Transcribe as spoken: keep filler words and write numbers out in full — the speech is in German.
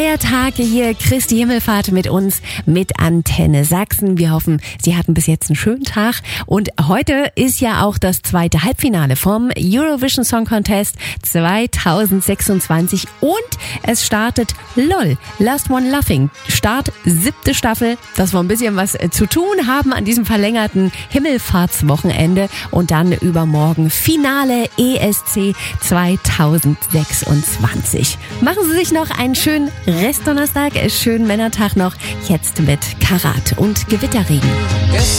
Feiertag hier, Christi Himmelfahrt mit uns, mit Antenne Sachsen. Wir hoffen, Sie hatten bis jetzt einen schönen Tag. Und heute ist ja auch das zweite Halbfinale vom Eurovision Song Contest zwanzig sechsundzwanzig. Und es startet LOL, Last One Laughing. Start siebte Staffel, dass wir ein bisschen was zu tun haben an diesem verlängerten Himmelfahrtswochenende. Und dann übermorgen Finale E S C zwanzig sechsundzwanzig. Machen Sie sich noch einen schönen Restdonnerstag, schönen Männertag noch, jetzt mit Karat und Gewitterregen.